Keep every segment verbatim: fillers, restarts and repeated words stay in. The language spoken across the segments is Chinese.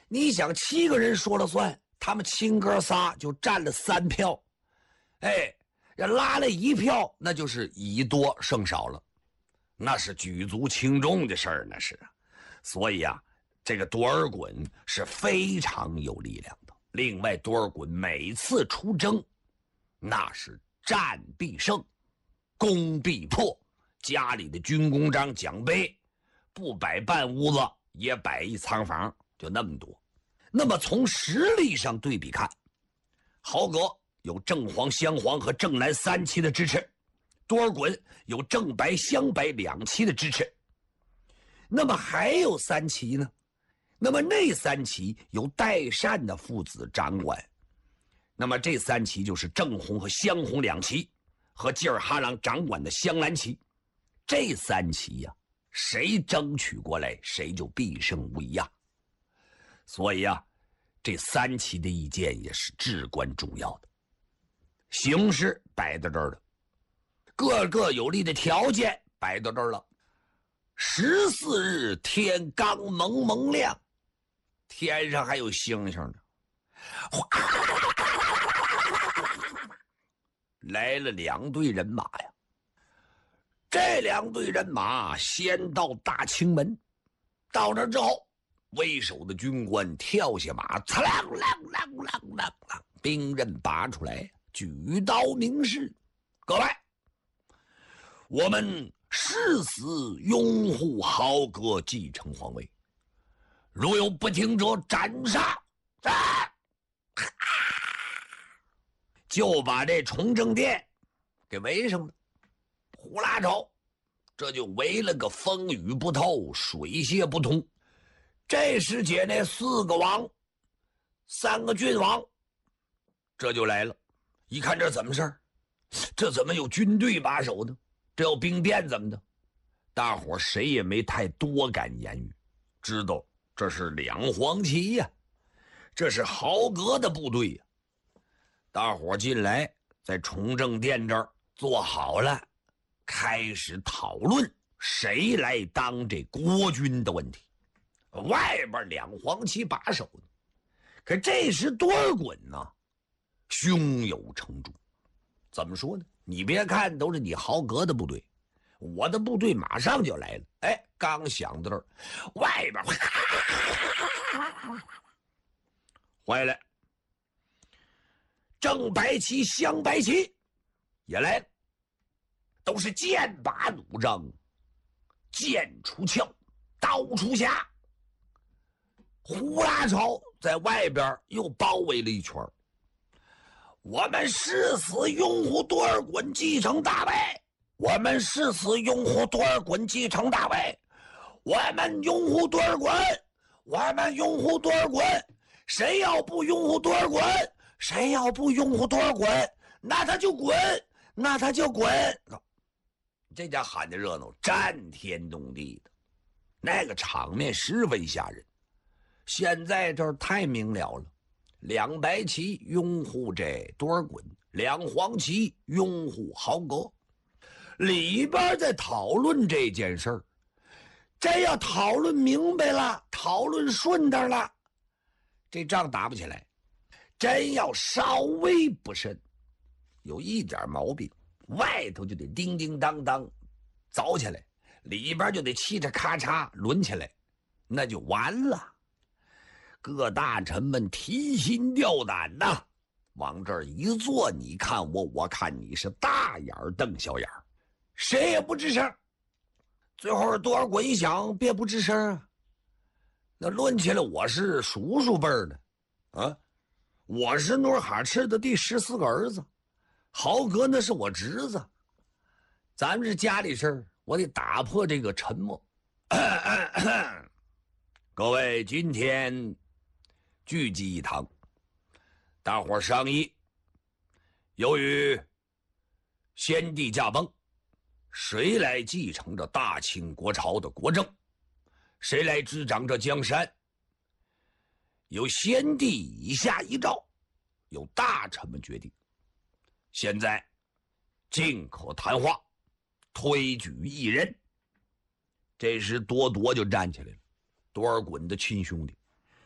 你想七个人说了算，他们亲哥仨就占了三票，哎，人拉了一票，那就是以多胜少了，那是举足轻重的事儿，那是。所以啊，这个多尔衮是非常有力量的。另外，多尔衮每次出征，那是战必胜，攻必破，家里的军功章奖杯不摆半屋子也摆一仓房，就那么多。那么从实力上对比看，豪格有正黄、镶黄和正蓝三旗的支持，多尔衮有正白、镶白两旗的支持。那么还有三旗呢？那么那三旗由代善的父子掌管。那么这三旗就是正红和镶红两旗，和济尔哈朗掌管的镶蓝旗。这三旗呀、啊，谁争取过来，谁就必胜无疑呀。所以啊，这三旗的意见也是至关重要的。形势摆到这儿了，各个有利的条件摆到这儿了。十四日天刚蒙蒙亮，天上还有星星呢。来了两队人马呀，这两队人马先到大清门，到那之后，为首的军官跳下马，擦啷啷啷啷啷啷，兵刃拔出来，举刀明示：各位，我们誓死拥护豪格继承皇位，如有不听者，斩杀！杀！就把这崇政殿给围上了。呼啦着，这就围了个风雨不透，水泄不通。这时节那四个王，三个郡王，这就来了。一看这怎么事儿？这怎么有军队把守呢？这有兵变怎么的？大伙谁也没太多敢言语，知道这是两黄旗呀、啊，这是豪格的部队呀、啊。大伙进来，在崇政殿这儿坐好了，开始讨论谁来当这国君的问题。外边两黄旗把守呢，可这时多尔衮呢，胸有成竹。怎么说呢？你别看都是你豪格的部队，我的部队马上就来了。哎，刚想到这儿，外边坏了，正白旗、镶白旗也来了，都是剑拔弩张，剑出鞘，刀出匣。呼啦朝在外边又包围了一圈。我们誓死拥护多尔衮继承大位，我们誓死拥护多尔衮继承大位，我们拥护多尔衮，我们拥护多尔衮。谁要不拥护多尔衮，谁要不拥护多尔衮，那他就滚，那他就滚。这家喊的热闹，战天动地的，那个场面十分吓人。现在这儿太明了了，两白旗拥护这多尔衮，两黄旗拥护豪格，里边在讨论这件事儿。这要讨论明白了，讨论顺当了，这仗打不起来。真要稍微不慎，有一点毛病，外头就得叮叮当当凿起来，里边就得嘁哧咔嚓抡起来，那就完了。各大臣们提心吊胆呐，往这儿一坐，你看我，我看你，是大眼瞪小眼，谁也不吱声。最后多尔衮一想，别不吱声啊，那论起来我是叔叔辈儿的啊，我是努尔哈赤的第十四个儿子，豪格那是我侄子，咱们是家里事儿，我得打破这个沉默。咳咳咳各位，今天聚集一堂，大伙商议，由于先帝驾崩，谁来继承着大清国朝的国政，谁来执掌这江山，由先帝以下遗诏，由大臣们决定。现在尽可谈话，推举一人。这时多铎就站起来了，多尔衮的亲兄弟。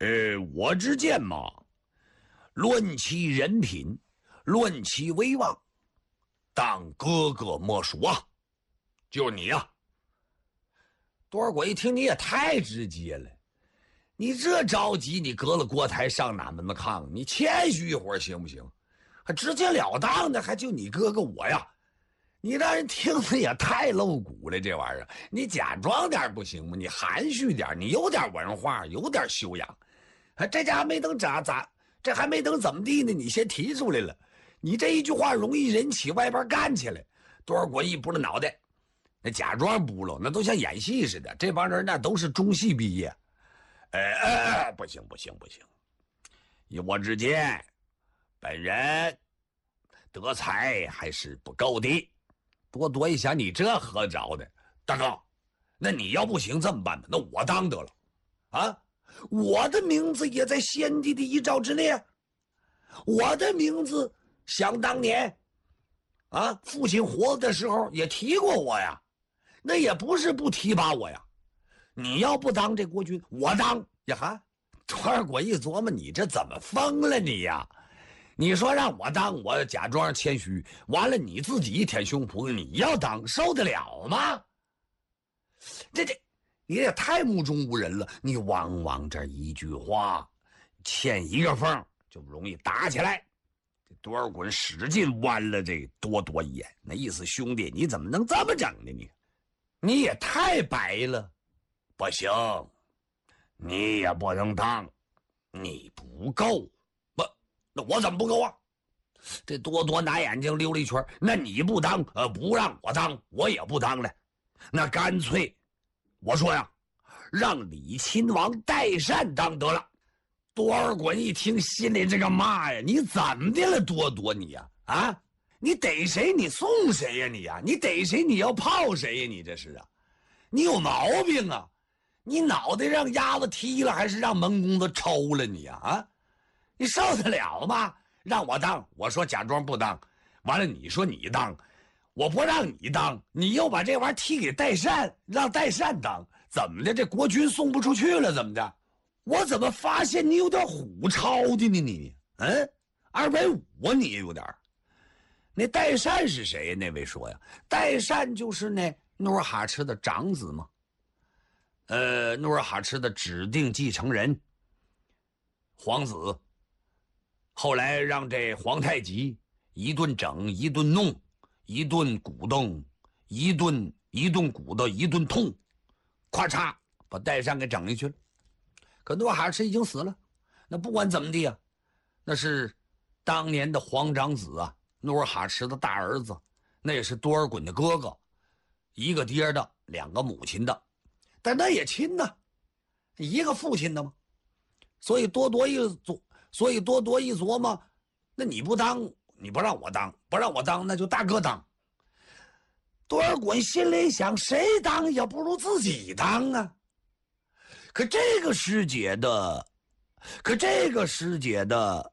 呃，我只见嘛，论其人品，论其威望，当哥哥莫属啊，就是你呀、啊。多尔衮一听，你也太直接了，你这着急，你隔了锅台上哪门子炕？你谦虚一会儿行不行？还直截了当的，还就你哥哥我呀？你让人听着也太露骨了，这玩意儿，你假装点不行吗？你含蓄点，你有点文化，有点修养。这家还没等咋咋，这还没等怎么地呢，你先提出来了，你这一句话容易引起外边干起来。多尔衮一拨了脑袋，那假装不了，那都像演戏似的。这帮人那都是中戏毕业。哎哎，不行不行不行！以我之见，本人德才还是不够的。多多一想，你这合着的，大哥，那你要不行这么办吧？那我当得了，啊，我的名字也在先帝的遗诏之内啊。我的名字想当年，啊，父亲活的时候也提过我呀，那也不是不提拔我呀。你要不当这国君，我当呀哈！多尔衮一琢磨，你这怎么疯了你呀？你说让我当，我假装谦虚，完了你自己一舔胸脯，你要当受得了吗？这这，你也太目中无人了。你往往这一句话，欠一个缝就容易打起来。这多尔衮使劲弯了这多多一眼，那意思兄弟，你怎么能这么整呢？你，你也太白了。不行，你也不能当，你不够。不，那我怎么不够啊？这多多拿眼睛溜了一圈，那你不当，呃，不让我当，我也不当了。那干脆，我说呀，让李亲王代善当得了。多尔衮一听，心里这个骂呀，你怎么的了，多多你呀？啊，你逮谁你送谁呀？你呀，你逮谁你要泡谁呀？你这是啊，你有毛病啊！你脑袋让鸭子踢了，还是让门公子抽了你呀？啊，你受得了吗？让我当，我说假装不当，完了你说你当，我不让你当，你又把这玩意儿踢给代善，让代善当，怎么的？这国君送不出去了，怎么的？我怎么发现你有点虎超的呢？你，嗯，二百五啊，你也有点。那代善是谁呀？那位说呀，代善就是那努尔哈赤的长子嘛。呃，努尔哈赤的指定继承人，皇子。后来让这皇太极一顿整，一顿弄，一顿鼓动，一顿一顿鼓捣，一顿痛，咔嚓把代善给整进去了。可努尔哈赤已经死了，那不管怎么地啊，那是当年的皇长子啊，努尔哈赤的大儿子，那也是多尔衮的哥哥，一个爹的，两个母亲的。但那也亲呐，一个父亲的嘛，所以多多一琢，所以多多一琢磨，那你不当，你不让我当，不让我当，那就大哥当。多尔衮心里想，谁当也不如自己当啊。可这个师姐的，可这个师姐的，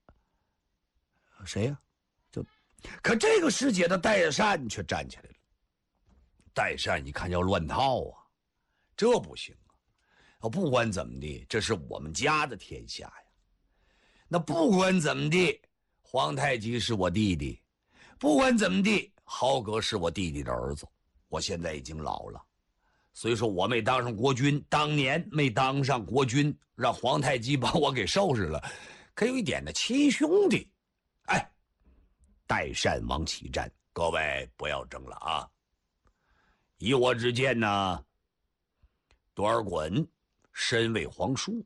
谁呀、啊？就，可这个师姐的代善却站起来了。代善一看要乱套啊。这不行啊！不管怎么地，这是我们家的天下呀。那不管怎么地，皇太极是我弟弟，不管怎么地，豪格是我弟弟的儿子。我现在已经老了，所以说我没当上国君，当年没当上国君，让皇太极把我给收拾了，可有一点的亲兄弟。哎，代善王起战，各位不要争了啊！以我之见呢，多尔衮身为皇叔，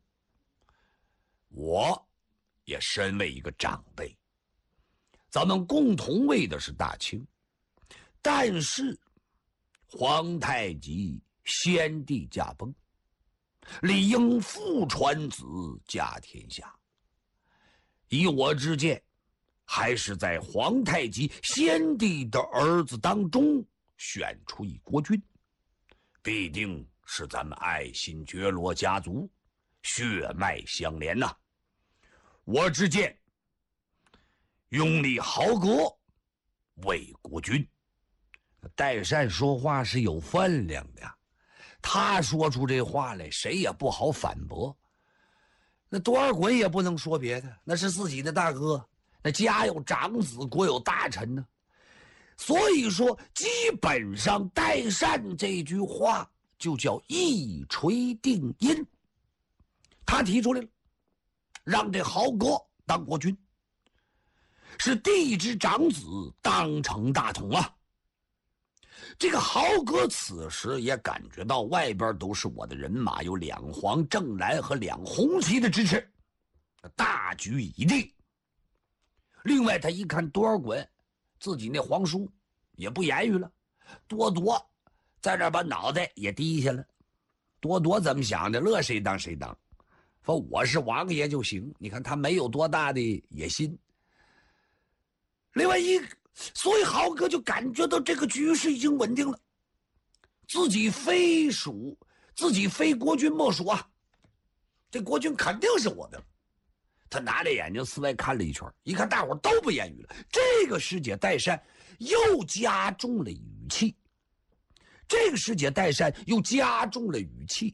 我也身为一个长辈，咱们共同为的是大清。但是皇太极先帝驾崩，理应父传子家天下。以我之见，还是在皇太极先帝的儿子当中选出一国君，必定是咱们爱新觉罗家族血脉相连呐、啊。我之见，拥立豪格为国君。代善说话是有分量的，他说出这话来，谁也不好反驳。 那多尔衮也不能说别的，那是自己的大哥，那家有长子，国有大臣呢。所以说，基本上代善这句话就叫一锤定音。他提出来了，让这豪哥当国君，是帝之长子，当成大统啊。这个豪哥此时也感觉到外边都是我的人马，有两黄正蓝和两红旗的支持，大局已定。另外他一看多尔衮自己那皇叔也不言语了，多铎在这把脑袋也低下了。多铎怎么想的？乐谁当谁当，说我是王爷就行。你看他没有多大的野心。另外一个，所以豪哥就感觉到这个局势已经稳定了，自己非属自己非国君莫属啊，这国君肯定是我的。他拿着眼睛四外看了一圈，一看大伙都不言语了，这个师姐代善又加重了语气，这个师姐代善又加重了语气。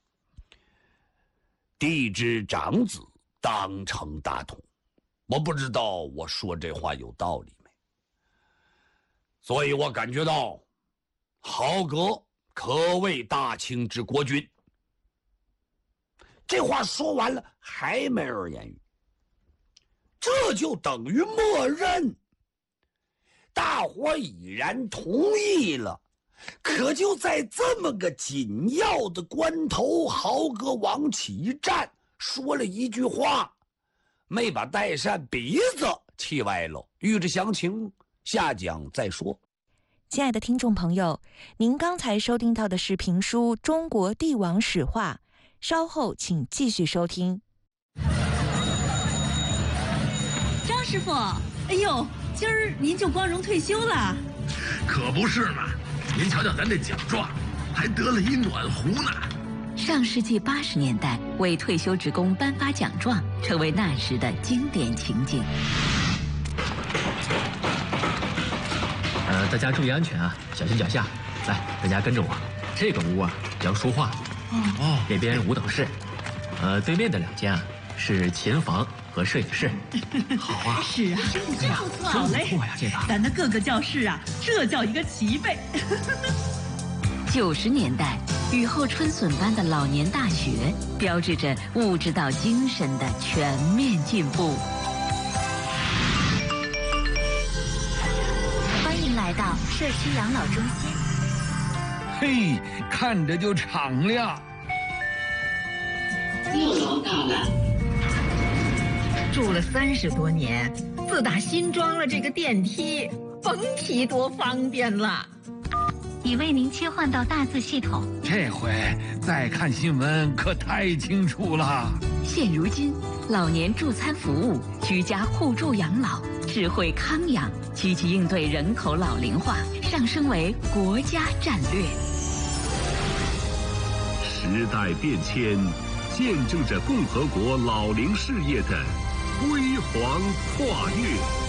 帝之长子，当成大统。我不知道我说这话有道理没，所以我感觉到豪哥可谓大清之国君。这话说完了，还没人言语，这就等于默认，大伙已然同意了。可就在这么个紧要的关头，豪哥王起一站，说了一句话，没把代善鼻子气歪了。欲知详情，下讲再说。 亲爱的听众朋友，您刚才收听到的是评书《中国帝王史话》，稍后请继续收听。 张师傅，哎呦，今儿您就光荣退休了？ 可不是嘛！您瞧瞧咱这奖状，还得了一暖壶呢。 上世纪八十年代，为退休职工颁发奖状，成为那时的经典情景。 呃，大家注意安全啊，小心脚下。来，大家跟着我。这个屋啊叫书画，哦，那边舞蹈室，呃，对面的两间啊是琴房和摄影室。好啊， 是啊，真不错，好嘞， 不错呀，这个。 咱的各个教室啊，这叫一个齐备。九十年代，雨后春笋般的老年大学，标志着物质到精神的全面进步。 欢迎来到社区养老中心。 嘿，看着就敞亮。 这楼到了。 住了三十多年，自打新装了这个电梯，甭提多方便了。 已为您切换到大字系统， 这回再看新闻可太清楚了。 现如今，老年助餐服务、居家互助养老、智慧康养，积极应对人口老龄化，上升为国家战略。 时代变迁，见证着共和国老龄事业的辉煌跨越。